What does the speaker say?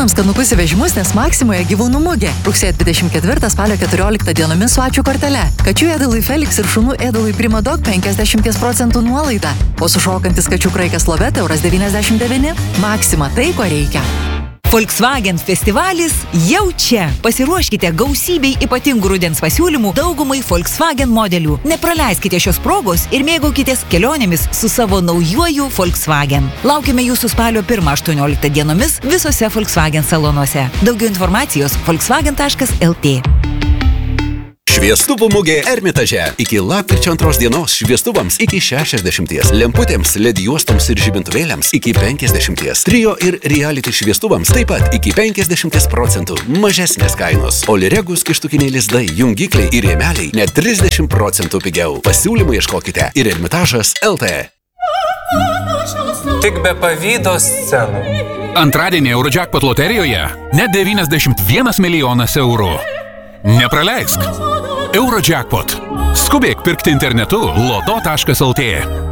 gyvūnams skanukus įvežimus, nes Maksimoje gyvūnų mugė. Rugsėjo 24 spalio 14 dienomis su ačiū kortele. Kačių ėdalui Felix ir šunų ėdalui Primadog 50% nuolaida. O sušokantis kačių kraikas Loveta €99. Maksima tai, ko reikia. Volkswagen festivalis jau čia. Pasiruoškite gausybei ypatingų rudens pasiūlymų daugumai Volkswagen modelių. Nepraleiskite šios progos ir mėgaukitės kelionėmis su savo naujuoju Volkswagen. Laukime jūsų spalio 1-18 dienomis visose Volkswagen salonuose. Daugiau informacijos volkswagen.lt. Šviestuvų mugė Ermitaže. Iki lapkričio 2 dienos šviestuvams iki 60, lemputėms, LED juostoms ir žibintuvėliams iki 50, trio ir reality šviestuvams taip pat iki 50% mažesnės kainos. Oliregus kištukiniai lizdai, jungikliai ir rėmeliai net 30% pigiau. Pasiūlymų ieškokite ir Ermitažas LT. Tik be pavydo scenų. Antradienį Eurojackpot loterijoje net 91 milijonas eurų. Nepraleisk. Eurojackpot. Skubėk pirkti internetu loto.lt.